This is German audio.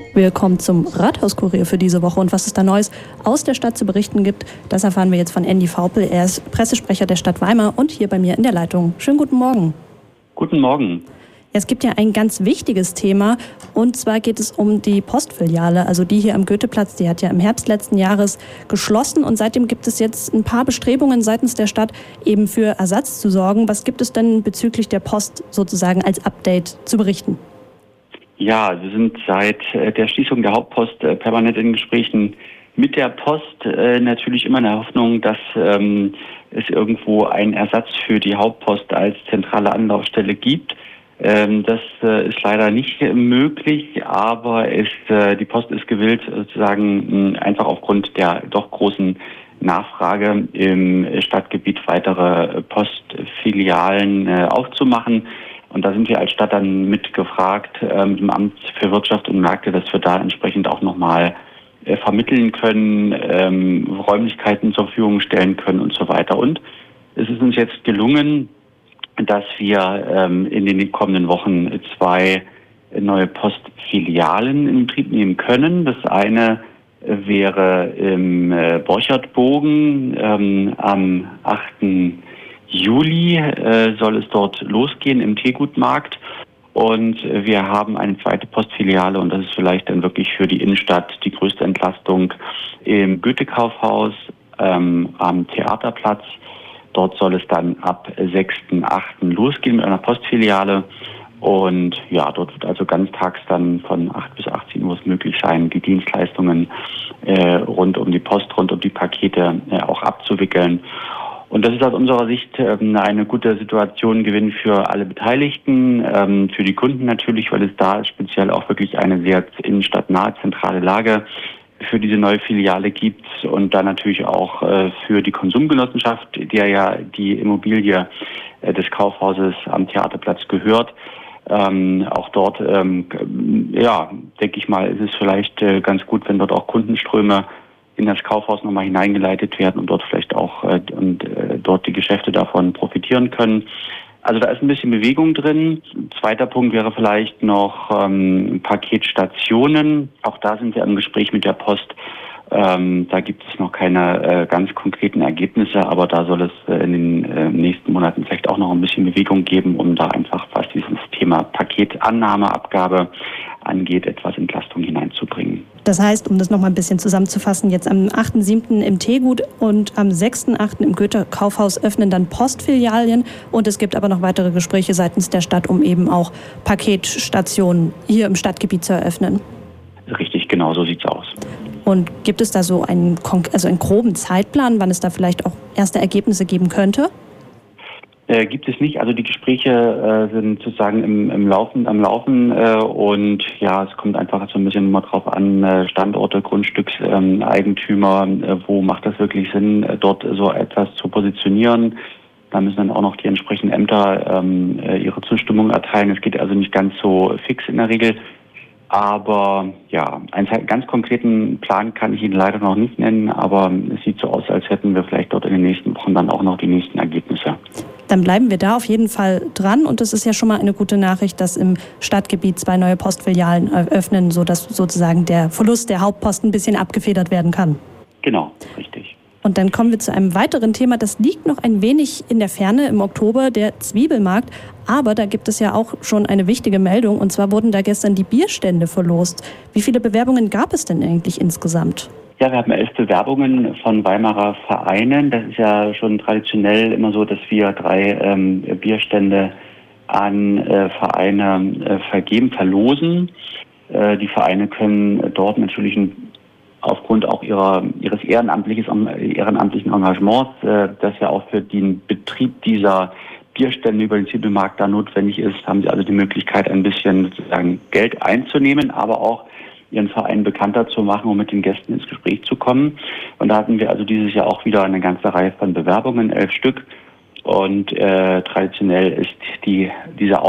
Willkommen zum Rathauskurier für diese Woche. Und was es da Neues aus der Stadt zu berichten gibt, das erfahren wir jetzt von Andy Vaupel. Er ist Pressesprecher der Stadt Weimar und hier bei mir in der Leitung. Schönen guten Morgen. Guten Morgen. Es gibt ja ein ganz wichtiges Thema, und zwar geht es um die Postfiliale, also die hier am Goetheplatz. Die hat ja im Herbst letzten Jahres geschlossen und seitdem gibt es jetzt ein paar Bestrebungen seitens der Stadt, eben für Ersatz zu sorgen. Was gibt es denn bezüglich der Post sozusagen als Update zu berichten? Ja, wir sind seit der Schließung der Hauptpost permanent in Gesprächen mit der Post. Natürlich immer in der Hoffnung, dass es irgendwo einen Ersatz für die Hauptpost als zentrale Anlaufstelle gibt. Das ist leider nicht möglich, aber die Post ist gewillt, sozusagen einfach aufgrund der doch großen Nachfrage im Stadtgebiet weitere Postfilialen aufzumachen. Und da sind wir als Stadt dann mitgefragt, im Amt für Wirtschaft und Märkte, dass wir da entsprechend auch nochmal vermitteln können, Räumlichkeiten zur Verfügung stellen können und so weiter. Und es ist uns jetzt gelungen, dass wir in den kommenden Wochen 2 neue Postfilialen in Betrieb nehmen können. Das eine wäre im Borchertbogen am 8. Juli soll es dort losgehen im Teegutmarkt. Und wir haben eine zweite Postfiliale, und das ist vielleicht dann wirklich für die Innenstadt die größte Entlastung, im Goethe-Kaufhaus am Theaterplatz. Dort soll es dann ab 6.8. losgehen mit einer Postfiliale. Und ja, dort wird also ganztags dann von 8 bis 18 Uhr es möglich sein, die Dienstleistungen rund um die Post, rund um die Pakete auch abzuwickeln. Und das ist aus unserer Sicht eine gute Situation, Gewinn für alle Beteiligten, für die Kunden natürlich, weil es da speziell auch wirklich eine sehr innenstadtnahe zentrale Lage für diese neue Filiale gibt, und dann natürlich auch für die Konsumgenossenschaft, der ja die Immobilie des Kaufhauses am Theaterplatz gehört. Auch dort, denke ich mal, ist es vielleicht ganz gut, wenn dort auch Kundenströme in das Kaufhaus nochmal hineingeleitet werden und dort vielleicht auch dort die Geschäfte davon profitieren können. Also da ist ein bisschen Bewegung drin. Zweiter Punkt wäre vielleicht noch Paketstationen. Auch da sind wir im Gespräch mit der Post. Da gibt es noch keine ganz konkreten Ergebnisse, aber da soll es in den nächsten Monaten vielleicht auch noch ein bisschen Bewegung geben, um da einfach, was dieses Thema Paketannahme, Abgabe angeht, etwas Entlastung hineinzubringen. Das heißt, um das noch mal ein bisschen zusammenzufassen, jetzt am 8.7. im Teegut und am 6.8. im Goethe-Kaufhaus öffnen dann Postfilialen, und es gibt aber noch weitere Gespräche seitens der Stadt, um eben auch Paketstationen hier im Stadtgebiet zu eröffnen. Richtig, genau, so sieht's aus. Und gibt es da so einen groben Zeitplan, wann es da vielleicht auch erste Ergebnisse geben könnte? Gibt es nicht. Also die Gespräche sind sozusagen am Laufen. Und ja, es kommt einfach so ein bisschen mal drauf an, Standorte, Grundstückseigentümer, wo macht das wirklich Sinn, dort so etwas zu positionieren. Da müssen dann auch noch die entsprechenden Ämter ihre Zustimmung erteilen. Es geht also nicht ganz so fix in der Regel. Aber ja, einen ganz konkreten Plan kann ich Ihnen leider noch nicht nennen, aber es sieht so aus, als hätten wir vielleicht dort in den nächsten Wochen dann auch noch die nächsten Ergebnisse. Dann bleiben wir da auf jeden Fall dran, und es ist ja schon mal eine gute Nachricht, dass im Stadtgebiet 2 neue Postfilialen eröffnen, sodass sozusagen der Verlust der Hauptpost ein bisschen abgefedert werden kann. Genau, richtig. Und dann kommen wir zu einem weiteren Thema, das liegt noch ein wenig in der Ferne im Oktober, der Zwiebelmarkt. Aber da gibt es ja auch schon eine wichtige Meldung, und zwar wurden da gestern die Bierstände verlost. Wie viele Bewerbungen gab es denn eigentlich insgesamt? Ja, wir haben 11 Bewerbungen von Weimarer Vereinen. Das ist ja schon traditionell immer so, dass wir 3 Bierstände an Vereine verlosen. Die Vereine können dort natürlich aufgrund auch ihres ehrenamtlichen Engagements, das ja auch für den Betrieb dieser Bierstände über den Zwiebelmarkt da notwendig ist, haben sie also die Möglichkeit, ein bisschen sozusagen Geld einzunehmen, aber auch ihren Verein bekannter zu machen, um mit den Gästen ins Gespräch zu kommen. Und da hatten wir also dieses Jahr auch wieder eine ganze Reihe von Bewerbungen, 11 Stück. Und traditionell ist dieser